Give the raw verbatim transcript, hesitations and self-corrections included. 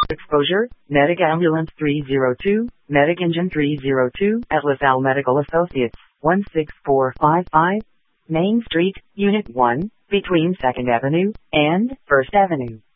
Exposure, Medic Ambulance three zero two, Medic Engine three zero two, at LaSalle Medical Associates, one six four five five, Main Street, Unit one, between second Avenue and first Avenue.